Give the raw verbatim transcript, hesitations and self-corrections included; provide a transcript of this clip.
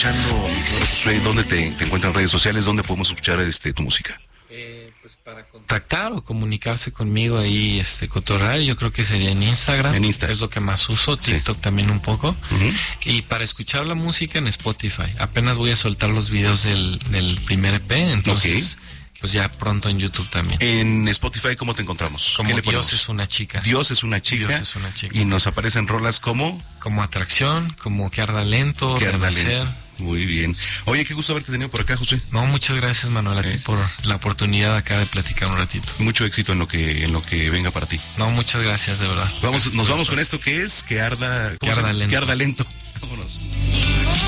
escuchando, mi señor Josué? ¿Dónde te, te encuentran redes sociales? ¿Dónde podemos escuchar este tu música? Eh, pues para contactar o comunicarse conmigo ahí, este, cotorrear, yo creo que sería en Instagram. En Insta. Es lo que más uso, TikTok sí. también un poco. Uh-huh. Y para escuchar la música en Spotify. Apenas voy a soltar los videos del, del primer E P, entonces... Okay. Pues ya pronto en YouTube también. En Spotify, ¿cómo te encontramos? Como Dios ponemos? es una chica. Dios es una chica. Dios es una chica. Y nos aparecen rolas como... Como Atracción, como Que arda lento, Que arda lento. Muy bien. Oye, qué gusto haberte tenido por acá, José. No, muchas gracias, Manuel, a eh. ti por la oportunidad acá de platicar un ratito. Mucho éxito en lo que en lo que venga para ti. No, muchas gracias, de verdad. Vamos, nos vamos con esto que es Que arda... Que arda lento. Que arda lento. Vámonos.